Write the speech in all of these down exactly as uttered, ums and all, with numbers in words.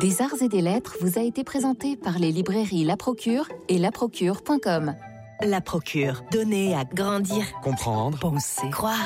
Des arts et des lettres vous a été présenté par les librairies La Procure et la procure point com. La Procure, donner à grandir, comprendre, penser, croire.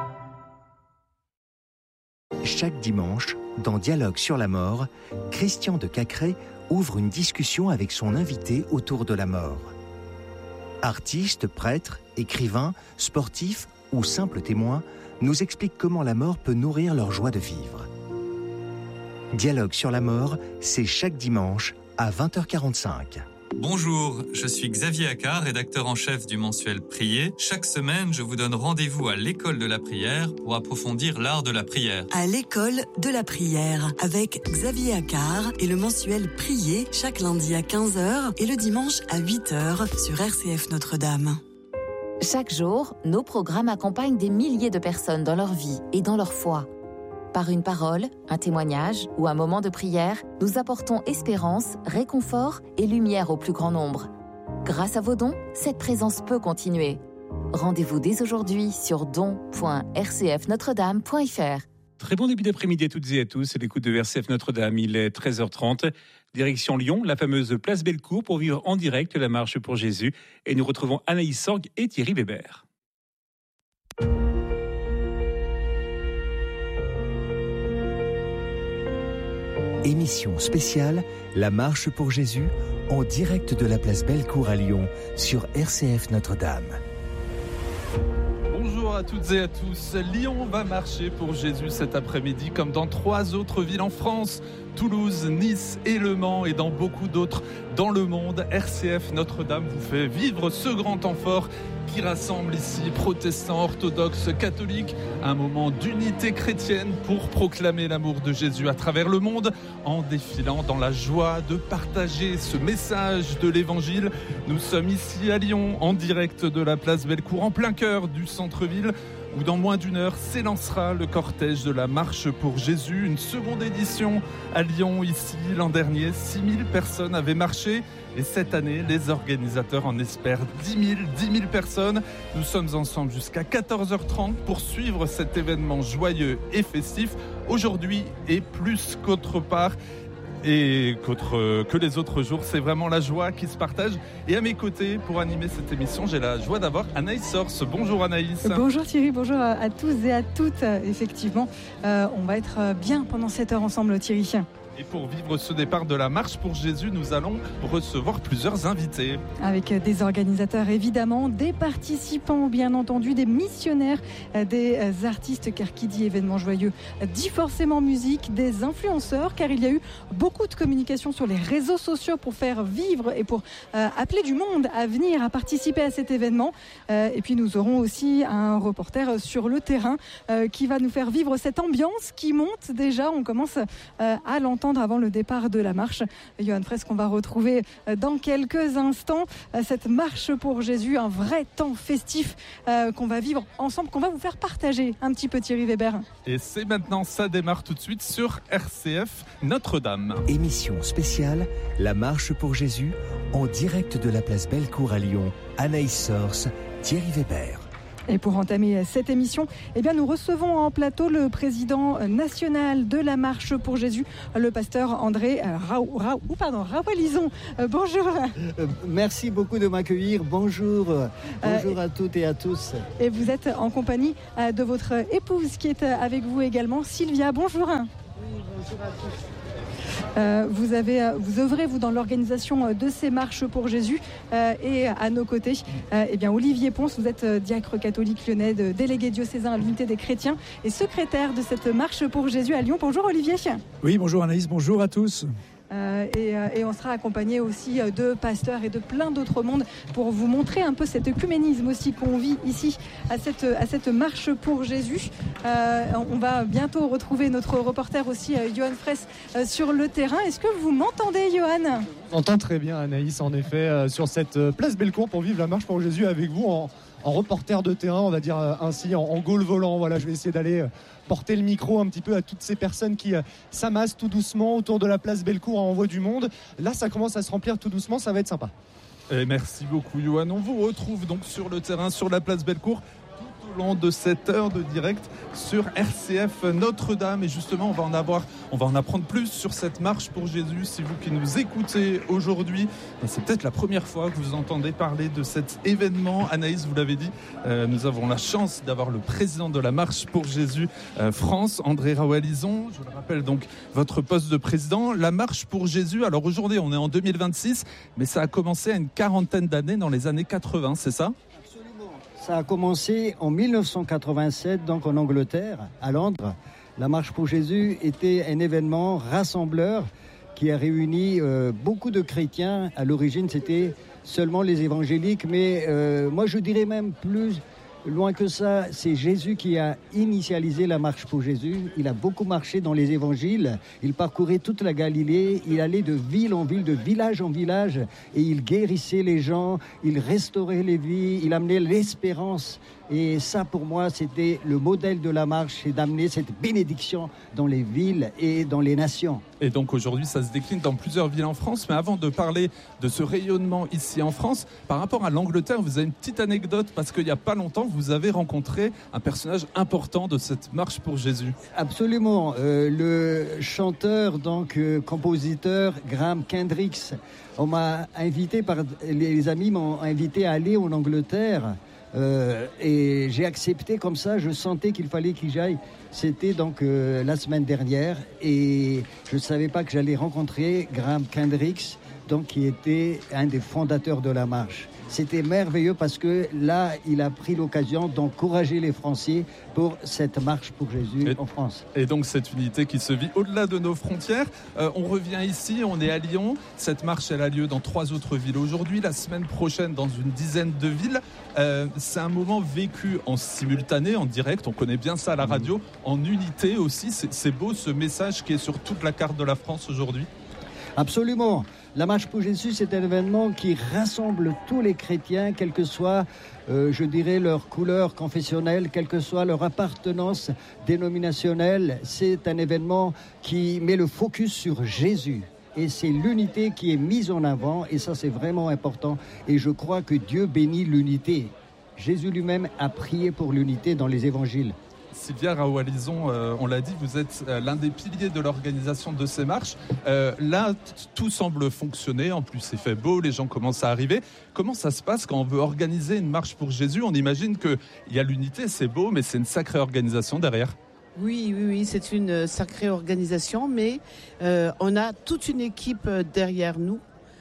Chaque dimanche, dans Dialogue sur la mort, Christian de Cacré ouvre une discussion avec son invité autour de la mort. Artistes, prêtres, écrivains, sportifs ou simples témoins nous expliquent comment la mort peut nourrir leur joie de vivre. Dialogue sur la mort, c'est chaque dimanche à vingt heures quarante-cinq. Bonjour, je suis Xavier Accard, rédacteur en chef du mensuel Prier. Chaque semaine, je vous donne rendez-vous à l'école de la prière pour approfondir l'art de la prière. À l'école de la prière, avec Xavier Accard et le mensuel Prier, chaque lundi à quinze heures et le dimanche à huit heures sur R C F Notre-Dame. Chaque jour, nos programmes accompagnent des milliers de personnes dans leur vie et dans leur foi. Par une parole, un témoignage ou un moment de prière, nous apportons espérance, réconfort et lumière au plus grand nombre. Grâce à vos dons, cette présence peut continuer. Rendez-vous dès aujourd'hui sur don point r c f notre dame point f r. Très bon début d'après-midi à toutes et à tous, c'est l'écoute de R C F Notre-Dame, il est treize heures trente. Direction Lyon, la fameuse place Bellecour pour vivre en direct la marche pour Jésus. Et nous retrouvons Anaïs Sorg et Thierry Weber. Émission spéciale, la marche pour Jésus, en direct de la place Bellecour à Lyon, sur R C F Notre-Dame. Bonjour à toutes et à tous. Lyon va marcher pour Jésus cet après-midi, comme dans trois autres villes en France. Toulouse, Nice et Le Mans, et dans beaucoup d'autres dans le monde. R C F Notre-Dame vous fait vivre ce grand temps fort qui rassemble ici protestants, orthodoxes, catholiques, un moment d'unité chrétienne pour proclamer l'amour de Jésus à travers le monde, en défilant dans la joie de partager ce message de l'Évangile. Nous sommes ici à Lyon, en direct de la place Bellecour, en plein cœur du centre-ville, où dans moins d'une heure s'élancera le cortège de la marche pour Jésus. Une seconde édition à Lyon, ici, l'an dernier, six mille personnes avaient marché. Et cette année, les organisateurs en espèrent dix mille, dix mille personnes. Nous sommes ensemble jusqu'à quatorze heures trente pour suivre cet événement joyeux et festif. Aujourd'hui, et plus qu'autre part, et qu'autre, que les autres jours, c'est vraiment la joie qui se partage. Et à mes côtés, pour animer cette émission, j'ai la joie d'avoir Anaïs Sors. Bonjour Anaïs. Bonjour Thierry, bonjour à tous et à toutes. Effectivement, euh, on va être bien pendant cette heure ensemble, Thierry. Et pour vivre ce départ de la marche pour Jésus, nous allons recevoir plusieurs invités. Avec des organisateurs évidemment, des participants bien entendu, des missionnaires, des artistes, car qui dit événement joyeux dit forcément musique, des influenceurs, car il y a eu beaucoup de communication sur les réseaux sociaux pour faire vivre et pour euh, appeler du monde à venir, à participer à cet événement. Euh, et puis nous aurons aussi un reporter sur le terrain euh, qui va nous faire vivre cette ambiance qui monte déjà. On commence euh, à l'entendre avant le départ de la marche. Johan Fraisse qu'on va retrouver dans quelques instants. Cette marche pour Jésus, un vrai temps festif euh, qu'on va vivre ensemble, qu'on va vous faire partager un petit peu, Thierry Weber. Et c'est maintenant, ça démarre tout de suite sur R C F Notre-Dame. Émission spéciale, la marche pour Jésus, en direct de la place Bellecour à Lyon. Anaïs Sors, Thierry Weber. Et pour entamer cette émission, eh bien nous recevons en plateau le président national de la Marche pour Jésus, le pasteur André Raou, Raou, pardon, Rawalison. Euh, bonjour. Euh, merci beaucoup de m'accueillir. Bonjour. Bonjour euh, à toutes et à tous. Et vous êtes en compagnie de votre épouse qui est avec vous également, Sylvia. Bonjour. Oui, bonjour à tous. Euh, vous, avez, vous œuvrez vous dans l'organisation de ces marches pour Jésus euh, et à nos côtés, euh, eh bien Olivier Ponce, vous êtes diacre catholique lyonnais, de, délégué diocésain à l'unité des chrétiens et secrétaire de cette marche pour Jésus à Lyon. Bonjour Olivier. Oui, bonjour Anaïs, bonjour à tous. Euh, et, euh, et on sera accompagné aussi de pasteurs et de plein d'autres mondes pour vous montrer un peu cet œcuménisme aussi qu'on vit ici à cette, à cette marche pour Jésus. Euh, on va bientôt retrouver notre reporter aussi, euh, Johan Fraisse, euh, sur le terrain. Est-ce que vous m'entendez, Johan ? On entend très bien Anaïs, en effet, euh, sur cette euh, place Bellecour pour vivre la marche pour Jésus avec vous en, en reporter de terrain, on va dire euh, ainsi, en, en goal volant. Voilà, je vais essayer d'aller... Euh, porter le micro un petit peu à toutes ces personnes qui euh, s'amassent tout doucement autour de la place Bellecour à Envoi du Monde. Là, ça commence à se remplir tout doucement, ça va être sympa. Et merci beaucoup, Johan. On vous retrouve donc sur le terrain, sur la place Bellecour, au long de cette heure de direct sur R C F Notre-Dame. Et justement, on va en avoir, on va en apprendre plus sur cette marche pour Jésus. Si vous qui nous écoutez aujourd'hui, c'est peut-être la première fois que vous entendez parler de cet événement. Anaïs, vous l'avez dit, euh, nous avons la chance d'avoir le président de la marche pour Jésus euh, France, André Rawalison. Je le rappelle donc, votre poste de président. La marche pour Jésus, alors aujourd'hui, on est en deux mille vingt-six, mais ça a commencé à une quarantaine d'années, dans les années quatre-vingts, c'est ça ? Ça a commencé en mille neuf cent quatre-vingt-sept, donc en Angleterre, à Londres. La Marche pour Jésus était un événement rassembleur qui a réuni euh, beaucoup de chrétiens. À l'origine, c'était seulement les évangéliques, mais euh, moi je dirais même plus loin que ça, c'est Jésus qui a initialisé la Marche pour Jésus. Il a beaucoup marché dans les évangiles, il parcourait toute la Galilée, il allait de ville en ville, de village en village, et il guérissait les gens, il restaurait les vies, il amenait l'espérance. Et ça, pour moi, c'était le modèle de la marche, c'est d'amener cette bénédiction dans les villes et dans les nations. Et donc aujourd'hui, ça se décline dans plusieurs villes en France. Mais avant de parler de ce rayonnement ici en France, par rapport à l'Angleterre, vous avez une petite anecdote, parce qu'il n'y a pas longtemps, vous avez rencontré un personnage important de cette marche pour Jésus. Absolument. Euh, le chanteur, donc euh, compositeur Graham Kendricks. On m'a invité, par, les amis m'ont invité à aller en Angleterre. Euh, et j'ai accepté comme ça, je sentais qu'il fallait qu'il j'aille. C'était donc euh, la semaine dernière et je ne savais pas que j'allais rencontrer Graham Kendricks, donc, qui était un des fondateurs de la marche. C'était merveilleux parce que là, il a pris l'occasion d'encourager les Français pour cette marche pour Jésus et, en France. Et donc cette unité qui se vit au-delà de nos frontières. Euh, on revient ici, on est à Lyon. Cette marche, elle a lieu dans trois autres villes aujourd'hui. La semaine prochaine, dans une dizaine de villes. Euh, c'est un moment vécu en simultané, en direct. On connaît bien ça à la radio. En unité aussi. C'est, c'est beau ce message qui est sur toute la carte de la France aujourd'hui. Absolument. La Marche pour Jésus, c'est un événement qui rassemble tous les chrétiens, quelle que soit, euh, je dirais, leur couleur confessionnelle, quelle que soit leur appartenance dénominationnelle. C'est un événement qui met le focus sur Jésus. Et c'est l'unité qui est mise en avant, et ça, c'est vraiment important. Et je crois que Dieu bénit l'unité. Jésus lui-même a prié pour l'unité dans les évangiles. Sylvia Rawalison, euh, on l'a dit, vous êtes euh, l'un des piliers de l'organisation de ces marches. Euh, là, t- tout semble fonctionner. En plus, il fait beau, les gens commencent à arriver. Comment ça se passe quand on veut organiser une marche pour Jésus ? On imagine qu'il y a l'unité, c'est beau, mais c'est une sacrée organisation derrière. Oui, oui, oui, c'est une sacrée organisation, mais euh, on a toute une équipe derrière nous.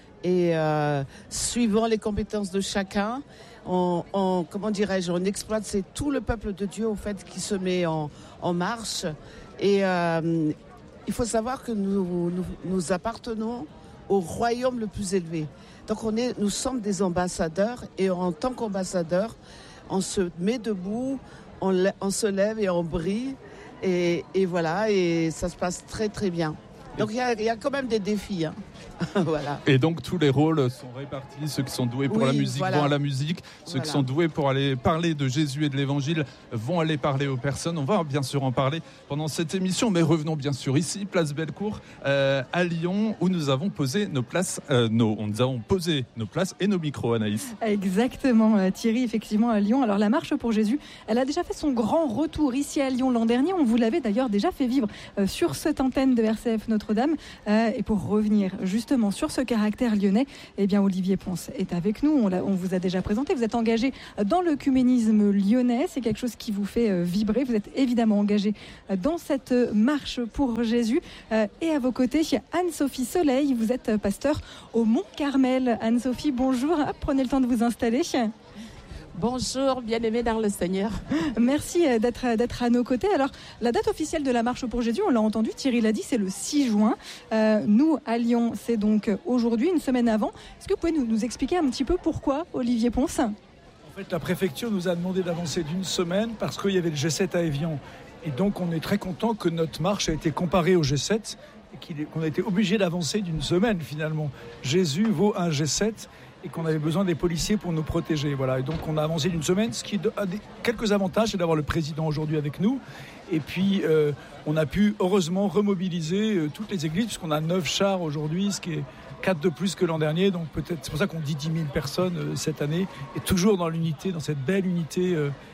Et euh, suivant les compétences de chacun, on, on, comment dirais-je, on exploite, c'est tout le peuple de Dieu, au fait, qui se met en, en marche. Et euh, il faut savoir que nous, nous, nous appartenons au royaume le plus élevé. Donc on est, nous sommes des ambassadeurs, et en tant qu'ambassadeurs, on se met debout, on, on se lève et on brille. Et, et voilà, et ça se passe très très bien. Donc il y, y a quand même des défis. Hein. Voilà. Et donc tous les rôles sont répartis. Ceux qui sont doués pour oui, la musique voilà. vont à la musique. Ceux Voilà. qui sont doués pour aller parler de Jésus et de l'Évangile vont aller parler aux personnes. On va bien sûr en parler pendant cette émission. Mais revenons bien sûr ici, place Bellecour, euh, à Lyon, où nous avons posé nos places, euh, nos, nous avons posé nos places et nos micros, Anaïs. Exactement, Thierry, effectivement, à Lyon. Alors la Marche pour Jésus, elle a déjà fait son grand retour ici à Lyon l'an dernier. On vous l'avait d'ailleurs déjà fait vivre euh, sur cette antenne de R C F Notre-Dame. Euh, et pour revenir justement sur ce caractère lyonnais, eh bien Olivier Ponce est avec nous. On, l'a, on vous a déjà présenté. Vous êtes engagé dans l'œcuménisme lyonnais. C'est quelque chose qui vous fait euh, vibrer. Vous êtes évidemment engagé euh, dans cette marche pour Jésus. Euh, et à vos côtés, Anne-Sophie Soleil. Vous êtes pasteur au Mont-Carmel. Anne-Sophie, bonjour. Hop, prenez le temps de vous installer. Bonjour, bien-aimés dans le Seigneur. Merci d'être, d'être à nos côtés. Alors, la date officielle de la Marche pour Jésus, on l'a entendu, Thierry l'a dit, c'est le six juin. Euh, nous, à Lyon, c'est donc aujourd'hui, une semaine avant. Est-ce que vous pouvez nous, nous expliquer un petit peu pourquoi, Olivier Ponce ? En fait, la préfecture nous a demandé d'avancer d'une semaine parce qu'il y avait le G sept à Évian. Et donc, on est très content que notre marche a été comparée au G sept et qu'on a été obligé d'avancer d'une semaine, finalement. Jésus vaut un G sept et qu'on avait besoin des policiers pour nous protéger. Voilà. Et donc on a avancé d'une semaine, ce qui a des, quelques avantages, c'est d'avoir le président aujourd'hui avec nous. Et puis euh, on a pu heureusement remobiliser euh, toutes les églises, puisqu'on a neuf chars aujourd'hui, ce qui est quatre de plus que l'an dernier. Donc peut-être, c'est pour ça qu'on dit dix mille personnes euh, cette année, et toujours dans l'unité, dans cette belle unité euh,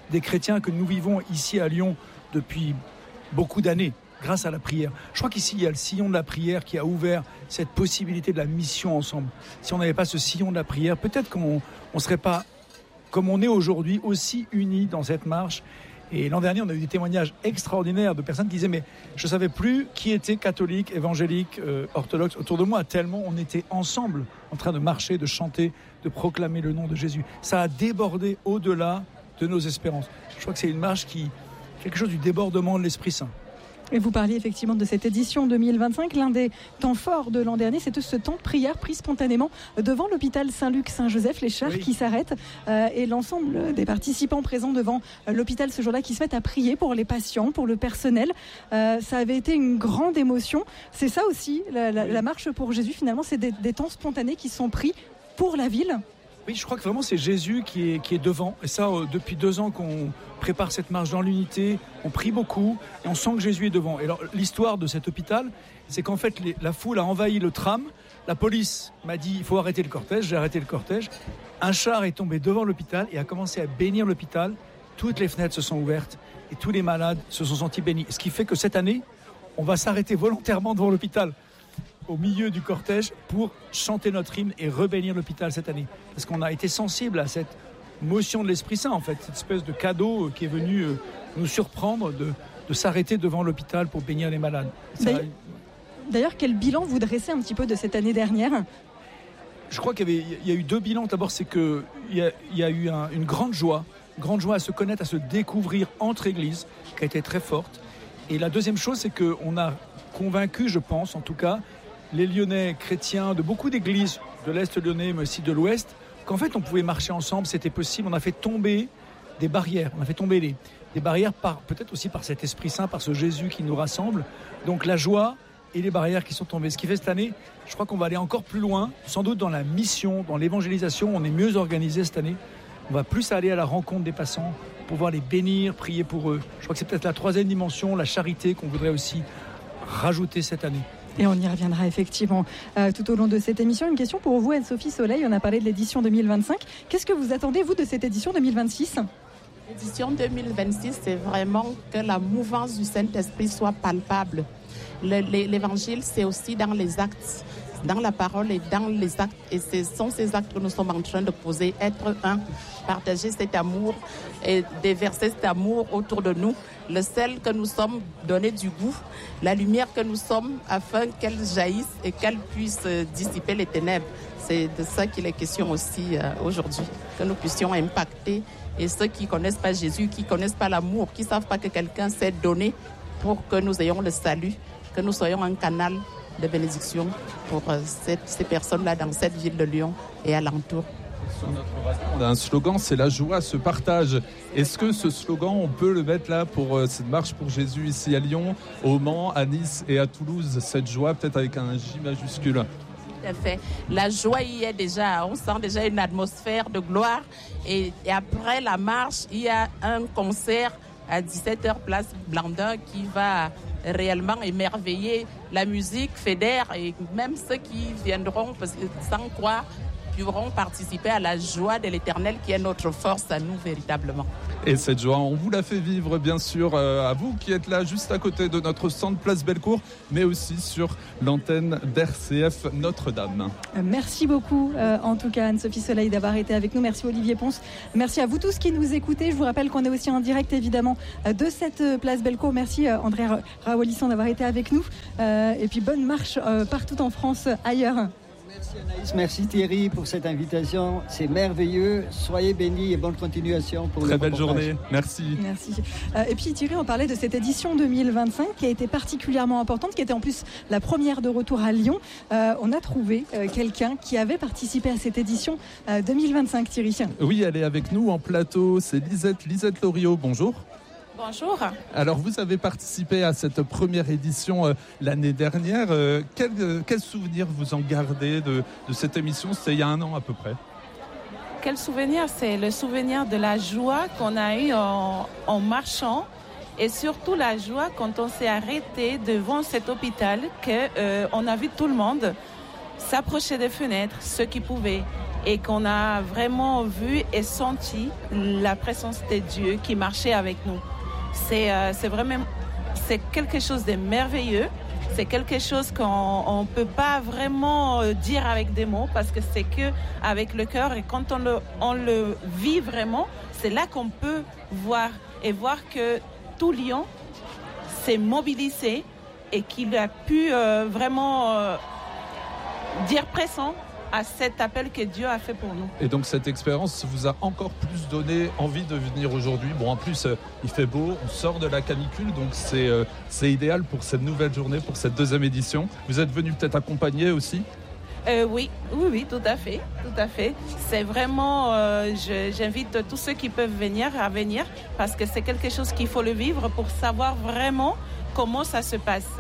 des chrétiens que nous vivons ici à Lyon depuis beaucoup d'années, grâce à la prière. Je crois qu'ici, il y a le sillon de la prière qui a ouvert cette possibilité de la mission ensemble. Si on n'avait pas ce sillon de la prière, peut-être qu'on ne serait pas, comme on est aujourd'hui, aussi unis dans cette marche. Et l'an dernier, on a eu des témoignages extraordinaires de personnes qui disaient « mais je ne savais plus qui était catholique, évangélique, euh, orthodoxe autour de moi, tellement on était ensemble en train de marcher, de chanter, de proclamer le nom de Jésus. » Ça a débordé au-delà de nos espérances. Je crois que c'est une marche qui, quelque chose du débordement de l'Esprit Saint. Et vous parliez effectivement de cette édition deux mille vingt-cinq. L'un des temps forts de l'an dernier, c'était ce temps de prière pris spontanément devant l'hôpital Saint-Luc-Saint-Joseph, les chars oui. qui s'arrêtent euh, et l'ensemble des participants présents devant l'hôpital ce jour-là qui se mettent à prier pour les patients, pour le personnel. Euh, ça avait été une grande émotion. C'est ça aussi, la, la, oui. la marche pour Jésus, finalement, c'est des, des temps spontanés qui sont pris pour la ville. Oui, je crois que vraiment c'est Jésus qui est, qui est devant. Et ça, euh, depuis deux ans qu'on prépare cette marche dans l'unité, on prie beaucoup et on sent que Jésus est devant. Et alors, l'histoire de cet hôpital, c'est qu'en fait, les, la foule a envahi le tram. La police m'a dit, il faut arrêter le cortège. J'ai arrêté le cortège. Un char est tombé devant l'hôpital et a commencé à bénir l'hôpital. Toutes les fenêtres se sont ouvertes et tous les malades se sont sentis bénis. Ce qui fait que cette année, on va s'arrêter volontairement devant l'hôpital, au milieu du cortège, pour chanter notre hymne et rebénir l'hôpital cette année. Parce qu'on a été sensible à cette motion de l'Esprit Saint, en fait, cette espèce de cadeau qui est venu nous surprendre de, de s'arrêter devant l'hôpital pour bénir les malades. D'ailleurs, a... D'ailleurs, quel bilan vous dressez un petit peu de cette année dernière ? Je crois qu'il y, avait, il y a eu deux bilans. D'abord, c'est qu'il y a, il y a eu un, une grande joie, grande joie à se connaître, à se découvrir entre églises, qui a été très forte. Et la deuxième chose, c'est qu'on a convaincu, je pense, en tout cas, les Lyonnais chrétiens de beaucoup d'églises de l'Est lyonnais, mais aussi de l'Ouest, qu'en fait, on pouvait marcher ensemble, c'était possible. On a fait tomber des barrières, on a fait tomber les, des barrières, par, peut-être aussi par cet Esprit Saint, par ce Jésus qui nous rassemble. Donc la joie et les barrières qui sont tombées. Ce qui fait cette année, je crois qu'on va aller encore plus loin, sans doute dans la mission, dans l'évangélisation. On est mieux organisé cette année. On va plus aller à la rencontre des passants, pouvoir les bénir, prier pour eux. Je crois que c'est peut-être la troisième dimension, la charité, qu'on voudrait aussi rajouter cette année. Et on y reviendra effectivement euh, tout au long de cette émission. Une question pour vous, Anne-Sophie Soleil. On a parlé de l'édition deux mille vingt-cinq. Qu'est-ce que vous attendez, vous, de cette édition deux mille vingt-six ? L'édition deux mille vingt-six, c'est vraiment que la mouvance du Saint-Esprit soit palpable. Le, l'évangile, c'est aussi dans les actes, dans la parole et dans les actes. Et ce sont ces actes que nous sommes en train de poser. Être un, partager cet amour et déverser cet amour autour de nous. Le sel que nous sommes, donner du goût, la lumière que nous sommes, afin qu'elle jaillisse et qu'elle puisse dissiper les ténèbres. C'est de ça qu'il est question aussi euh, aujourd'hui, que nous puissions impacter. Et ceux qui ne connaissent pas Jésus, qui ne connaissent pas l'amour, qui ne savent pas que quelqu'un s'est donné pour que nous ayons le salut, que nous soyons un canal de bénédiction pour euh, cette, ces personnes-là dans cette ville de Lyon et alentour. Sur notre radio, on a un slogan, c'est la joie se partage. Est-ce que ce slogan, on peut le mettre là pour euh, cette marche pour Jésus ici à Lyon, au Mans, à Nice et à Toulouse, cette joie peut-être avec un J majuscule? Tout à fait. La joie y est déjà, on sent déjà une atmosphère de gloire. Et, et après la marche, il y a un concert à dix-sept heures place Blandin qui va réellement émerveiller. La musique fédère et même ceux qui viendront sans croire pourront participer à la joie de l'Éternel qui est notre force à nous véritablement. Et cette joie, on vous la fait vivre bien sûr euh, à vous qui êtes là juste à côté de notre centre Place Bellecour, mais aussi sur l'antenne d'R C F Notre-Dame. Merci beaucoup euh, en tout cas Anne-Sophie Soleil d'avoir été avec nous. Merci Olivier Ponce. Merci à vous tous qui nous écoutez. Je vous rappelle qu'on est aussi en direct évidemment de cette Place Bellecour. Merci euh, André Raolisson d'avoir été avec nous. Euh, et puis bonne marche euh, partout en France, ailleurs. Merci Anaïs, merci Thierry pour cette invitation. C'est merveilleux. Soyez bénis et bonne continuation pour Très le belle reportage. journée. Merci. Merci. Euh, et puis Thierry, on parlait de cette édition deux mille vingt-cinq qui a été particulièrement importante, qui était en plus la première de retour à Lyon. Euh, on a trouvé euh, quelqu'un qui avait participé à cette édition euh, deux mille vingt-cinq, Thierry. Oui, elle est avec nous en plateau. C'est Lisette, Lisette Loriot. Bonjour. Bonjour. Alors, vous avez participé à cette première édition euh, l'année dernière. Euh, quel, euh, quel souvenir vous en gardez de, de cette émission? C'était il y a un an à peu près. Quel souvenir? C'est le souvenir de la joie qu'on a eue en, en marchant et surtout la joie quand on s'est arrêté devant cet hôpital, qu'on euh, a vu tout le monde s'approcher des fenêtres, ceux qui pouvaient. et qu'on a vraiment vu et senti la présence de Dieu qui marchait avec nous. C'est, euh, c'est vraiment c'est quelque chose de merveilleux. C'est quelque chose qu'on ne peut pas vraiment dire avec des mots parce que c'est qu'avec le cœur. Et quand on le, on le vit vraiment, c'est là qu'on peut voir et voir que tout Lyon s'est mobilisé et qu'il a pu euh, vraiment euh, dire présent à cet appel que Dieu a fait pour nous. Et donc cette expérience vous a encore plus donné envie de venir aujourd'hui. Bon, en plus, euh, il fait beau, on sort de la canicule, donc c'est, euh, c'est idéal pour cette nouvelle journée, pour cette deuxième édition. Vous êtes venu peut-être accompagner aussi ? Euh, oui, oui, oui, tout à fait, tout à fait. C'est vraiment, euh, je, j'invite tous ceux qui peuvent venir à venir parce que c'est quelque chose qu'il faut le vivre pour savoir vraiment comment ça se passe.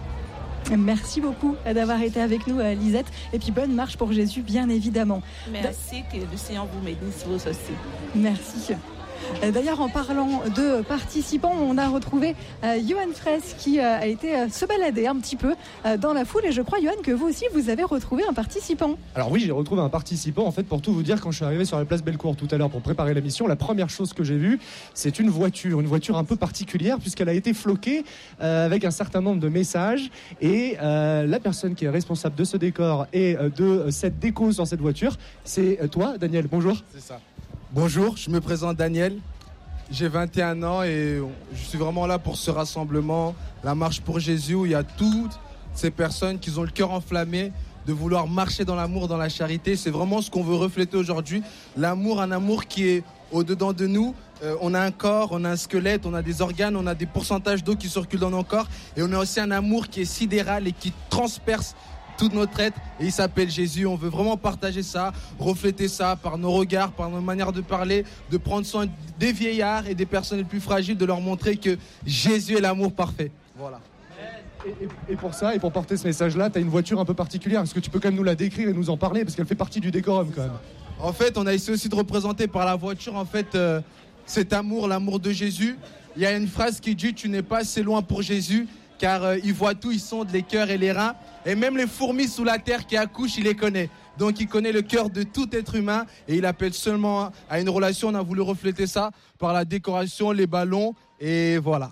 Merci beaucoup d'avoir été avec nous, Lisette. Et puis bonne marche pour Jésus, bien évidemment. Merci, que le Seigneur vous bénisse vous aussi. Merci. D'ailleurs, en parlant de participants, on a retrouvé euh, Johan Fraisse qui euh, a été euh, se balader un petit peu euh, dans la foule. Et je crois, Johan, que vous aussi, vous avez retrouvé un participant. Alors oui, j'ai retrouvé un participant. En fait, pour tout vous dire, quand je suis arrivé sur la place Bellecour tout à l'heure pour préparer l'émission, la première chose que j'ai vue, c'est une voiture. Une voiture un peu particulière puisqu'elle a été floquée euh, avec un certain nombre de messages. Et euh, la personne qui est responsable de ce décor et euh, de cette déco sur cette voiture, c'est euh, toi, Daniel. Bonjour. C'est ça. Bonjour, je me présente Daniel, j'ai vingt et un ans et je suis vraiment là pour ce rassemblement, la marche pour Jésus, où il y a toutes ces personnes qui ont le cœur enflammé de vouloir marcher dans l'amour, dans la charité. C'est vraiment ce qu'on veut refléter aujourd'hui, l'amour, un amour qui est au-dedans de nous. Euh, on a un corps, on a un squelette, on a des organes, on a des pourcentages d'eau qui circulent dans nos corps et on a aussi un amour qui est sidéral et qui transperce tout notre être, et il s'appelle Jésus. On veut vraiment partager ça, refléter ça par nos regards, par nos manières de parler, de prendre soin des vieillards et des personnes les plus fragiles, de leur montrer que Jésus est l'amour parfait. Voilà. Et, et, et pour ça, et pour porter ce message-là, tu as une voiture un peu particulière. Est-ce que tu peux quand même nous la décrire et nous en parler, parce qu'elle fait partie du décorum quand même. En fait, on a essayé aussi de représenter par la voiture en fait euh, cet amour, l'amour de Jésus. Il y a une phrase qui dit « Tu n'es pas assez loin pour Jésus ». Car euh, il voit tout, il sonde les cœurs et les reins. Et même les fourmis sous la terre qui accouchent, il les connaît. Donc il connaît le cœur de tout être humain et il appelle seulement à une relation. On a voulu refléter ça par la décoration, les ballons et voilà.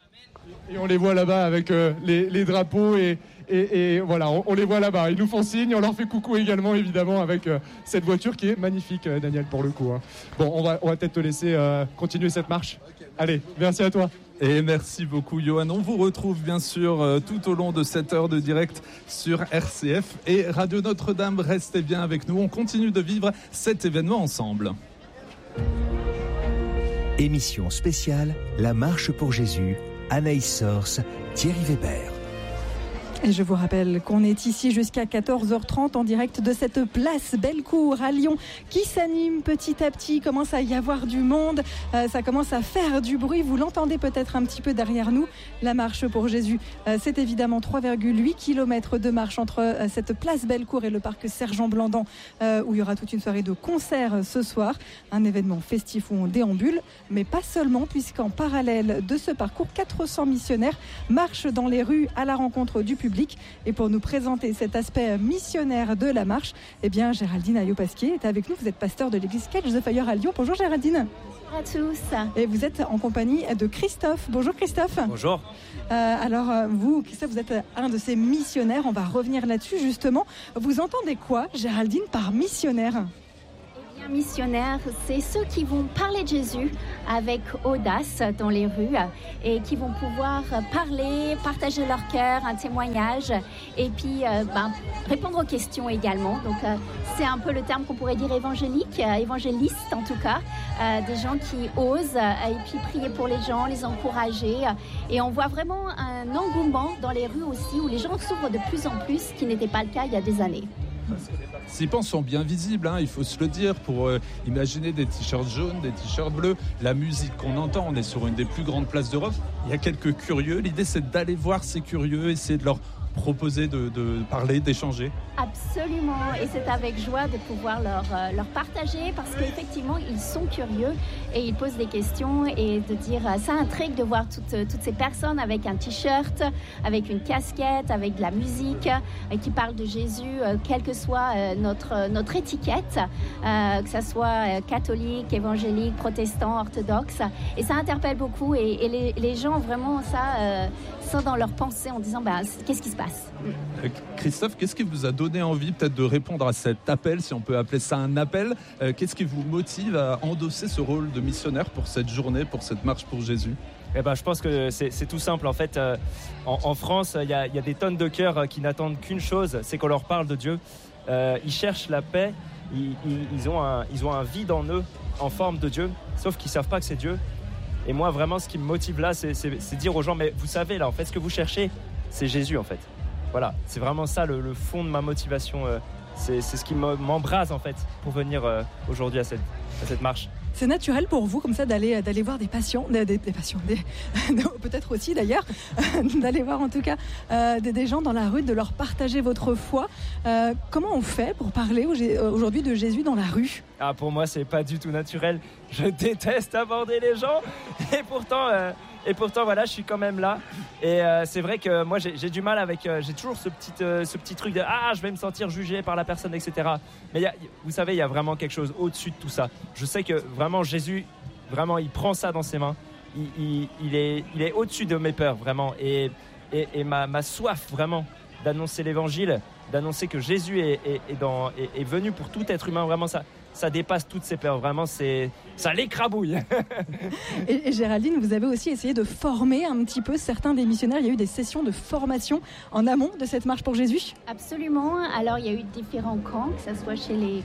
Et on les voit là-bas avec euh, les, les drapeaux et, et, et voilà, on, on les voit là-bas. Ils nous font signe, on leur fait coucou également évidemment avec euh, cette voiture qui est magnifique, euh, Daniel, pour le coup. Hein. Bon, on va, on va peut-être te laisser euh, continuer cette marche. Okay. Allez, merci à toi. Et merci beaucoup, Johan. On vous retrouve bien sûr euh, tout au long de cette heure de direct sur R C F et Radio Notre-Dame. Restez bien avec nous. On continue de vivre cet événement ensemble. Émission spéciale, La Marche pour Jésus, Anaïs Sors, Thierry Weber. Et je vous rappelle qu'on est ici jusqu'à quatorze heures trente en direct de cette place Bellecour à Lyon qui s'anime petit à petit. Il commence à y avoir du monde, euh, ça commence à faire du bruit. Vous l'entendez peut-être un petit peu derrière nous. La marche pour Jésus, euh, c'est évidemment trois virgule huit kilomètres de marche entre euh, cette place Bellecour et le parc Sergent-Blandan euh, où il y aura toute une soirée de concerts ce soir. Un événement festif où on déambule, mais pas seulement, puisqu'en parallèle de ce parcours, quatre cents missionnaires marchent dans les rues à la rencontre du public. Et pour nous présenter cet aspect missionnaire de la marche, eh bien Géraldine Ayot-Pasquier est avec nous. Vous êtes pasteur de l'église Catch the Fire à Lyon. Bonjour Géraldine. Bonjour à tous. Et vous êtes en compagnie de Christophe. Bonjour Christophe. Bonjour. Euh, alors vous, Christophe, vous êtes un de ces missionnaires. On va revenir là-dessus justement. Vous entendez quoi, Géraldine, par missionnaire ? Missionnaires, c'est ceux qui vont parler de Jésus avec audace dans les rues et qui vont pouvoir parler, partager leur cœur, un témoignage et puis euh, ben, répondre aux questions également. Donc euh, c'est un peu le terme qu'on pourrait dire évangélique, euh, évangéliste en tout cas, euh, des gens qui osent euh, et puis prier pour les gens, les encourager. Et on voit vraiment un engouement dans les rues aussi où les gens s'ouvrent de plus en plus, ce qui n'était pas le cas il y a des années. Les participants sont bien visibles, hein, il faut se le dire, pour euh, imaginer des t-shirts jaunes, des t-shirts bleus, la musique qu'on entend, on est sur une des plus grandes places d'Europe, il y a quelques curieux, l'idée c'est d'aller voir ces curieux, essayer de leur proposer de, de parler, d'échanger? Absolument, et c'est avec joie de pouvoir leur, euh, leur partager parce qu'effectivement ils sont curieux et ils posent des questions et de dire euh, ça intrigue de voir toutes, euh, toutes ces personnes avec un t-shirt, avec une casquette, avec de la musique euh, qui parlent de Jésus, euh, quelle que soit euh, notre, notre étiquette, euh, que ce soit euh, catholique, évangélique, protestant, orthodoxe, et ça interpelle beaucoup et, et les, les gens vraiment ça, euh, ça dans leur pensée en disant bah, qu'est-ce qui se passe. Christophe, qu'est-ce qui vous a donné envie peut-être de répondre à cet appel, si on peut appeler ça un appel? euh, Qu'est-ce qui vous motive à endosser ce rôle de missionnaire pour cette journée, pour cette marche pour Jésus? Eh ben, je pense que c'est, c'est tout simple. En fait, euh, en, en France, il y, y a des tonnes de cœurs qui n'attendent qu'une chose, c'est qu'on leur parle de Dieu. Euh, ils cherchent la paix, ils, ils, ils, ont un, ils ont un vide en eux, en forme de Dieu, sauf qu'ils ne savent pas que c'est Dieu. Et moi, vraiment, ce qui me motive là, c'est, c'est, c'est dire aux gens, mais vous savez, là, en fait, ce que vous cherchez, c'est Jésus, en fait. Voilà, c'est vraiment ça le, le fond de ma motivation. Euh, c'est, c'est ce qui m'embrase, en fait, pour venir euh, aujourd'hui à cette, à cette marche. C'est naturel pour vous, comme ça, d'aller, d'aller voir des patients, des, des, des patients, des, peut-être aussi d'ailleurs, d'aller voir en tout cas euh, des, des gens dans la rue, de leur partager votre foi. Euh, comment on fait pour parler aujourd'hui de Jésus dans la rue? Ah, pour moi, c'est pas du tout naturel. Je déteste aborder les gens, et pourtant, euh, et pourtant, voilà, je suis quand même là. Et euh, c'est vrai que moi, j'ai, j'ai du mal avec, euh, j'ai toujours ce petit, euh, ce petit truc de ah, je vais me sentir jugé par la personne, et cetera. Mais y a, vous savez, il y a vraiment quelque chose au-dessus de tout ça. Je sais que vraiment Jésus, vraiment, il prend ça dans ses mains. Il, il, il est, il est au-dessus de mes peurs, vraiment. Et, et, et ma, ma soif, vraiment, d'annoncer l'évangile, d'annoncer que Jésus est, est, est, dans, est, est venu pour tout être humain, vraiment, ça, ça dépasse toutes ces peurs. Vraiment, c'est, ça l'écrabouille. et, et Géraldine, vous avez aussi essayé de former un petit peu certains des missionnaires. Il y a eu des sessions de formation en amont de cette marche pour Jésus? Absolument. Alors, il y a eu différents camps, que ce soit chez les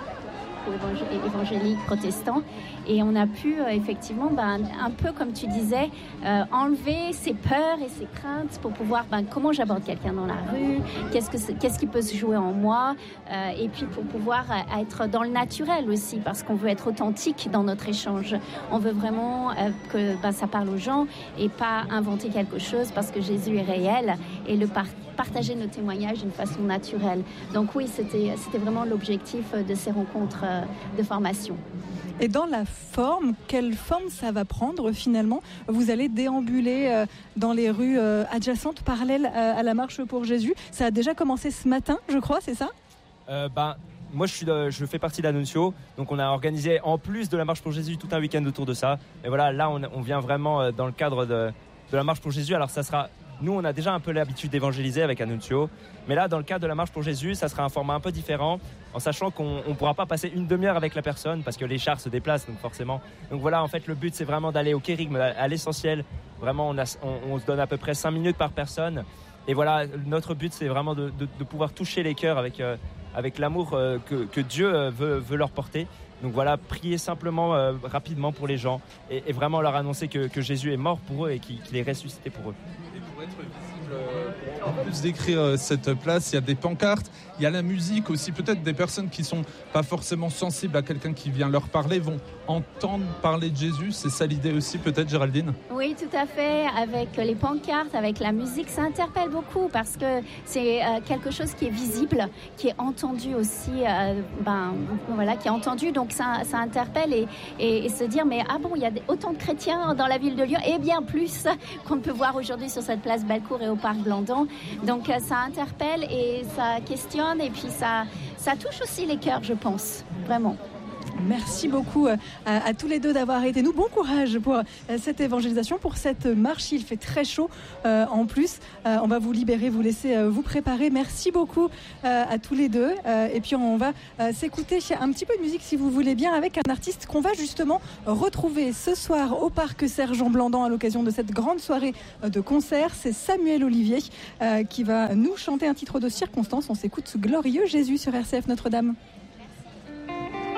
évangéliques, protestants, et on a pu euh, effectivement ben, un peu comme tu disais euh, enlever ses peurs et ses craintes pour pouvoir ben, comment j'aborde quelqu'un dans la rue, qu'est-ce, que qu'est-ce qui peut se jouer en moi, euh, et puis pour pouvoir euh, être dans le naturel aussi, parce qu'on veut être authentique dans notre échange, on veut vraiment euh, que ben, ça parle aux gens et pas inventer quelque chose, parce que Jésus est réel, et le par- partager nos témoignages d'une façon naturelle. Donc oui, c'était, c'était vraiment l'objectif de ces rencontres de formation. Et dans la forme, quelle forme ça va prendre finalement? Vous allez déambuler dans les rues adjacentes, parallèles à la marche pour Jésus. Ça a déjà commencé ce matin, je crois, c'est ça? euh, ben, Moi, je, suis de, je fais partie d'Annunzio. Donc, on a organisé, en plus de la marche pour Jésus, tout un week-end autour de ça. Et voilà, là, on, on vient vraiment dans le cadre de, de la marche pour Jésus. Alors, ça sera... Nous, on a déjà un peu l'habitude d'évangéliser avec Annunzio. Mais là, dans le cadre de la marche pour Jésus, ça sera un format un peu différent, en sachant qu'on ne pourra pas passer une demi-heure avec la personne, parce que les chars se déplacent, donc forcément. Donc voilà, en fait, le but, c'est vraiment d'aller au kérigme, à l'essentiel. Vraiment, on, a, on, on se donne à peu près cinq minutes par personne. Et voilà, notre but, c'est vraiment de, de, de pouvoir toucher les cœurs avec, euh, avec l'amour euh, que, que Dieu euh, veut, veut leur porter. Donc voilà, prier simplement, euh, rapidement pour les gens, et, et vraiment leur annoncer que, que Jésus est mort pour eux et qu'il, qu'il est ressuscité pour eux. Être visible, en plus d'écrire cette place, il y a des pancartes, il y a la musique aussi. Peut-être des personnes qui ne sont pas forcément sensibles à quelqu'un qui vient leur parler vont entendre parler de Jésus. C'est ça l'idée aussi, peut-être, Géraldine? Oui, tout à fait. Avec les pancartes, avec la musique, ça interpelle beaucoup parce que c'est euh, quelque chose qui est visible, qui est entendu aussi, euh, ben, voilà, qui est entendu. Donc ça, ça interpelle et, et, et se dire, mais ah bon, il y a autant de chrétiens dans la ville de Lyon, et bien plus qu'on peut voir aujourd'hui sur cette place Bellecour et au parc Blandon. Donc ça interpelle et ça questionne, et puis ça, ça touche aussi les cœurs, je pense, vraiment. Merci beaucoup à, à tous les deux d'avoir été nous. Bon courage pour cette évangélisation, pour cette marche. Il fait très chaud euh, en plus. Euh, on va vous libérer, vous laisser euh, vous préparer. Merci beaucoup euh, à tous les deux. Euh, et puis on va euh, s'écouter un petit peu de musique, si vous voulez bien, avec un artiste qu'on va justement retrouver ce soir au parc Sergent Blandan à l'occasion de cette grande soirée de concert. C'est Samuel Olivier euh, qui va nous chanter un titre de circonstance. On s'écoute ce glorieux Jésus sur R C F Notre-Dame.